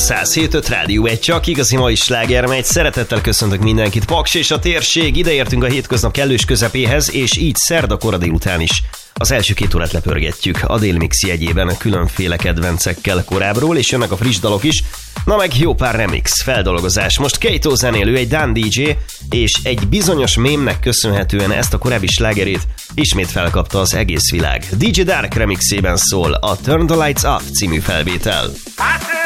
107.5 Rádió 1, csak igazi mai sláger megy. Szeretettel köszöntök mindenkit, Paks és a térség. Ideértünk a hétköznap kellős közepéhez, és így szerda kora délután is az első 2 órát lepörgetjük a Délmix jegyében különféle kedvencekkel korábbról, és jönnek a friss dalok is, na meg jó pár remix, feldolgozás. Most Kato zenélő, egy dán DJ, és egy bizonyos mémnek köszönhetően ezt a korábbi slágerét ismét felkapta az egész világ. DJ Dark remixében szól a Turn the Lights Up című felvétel.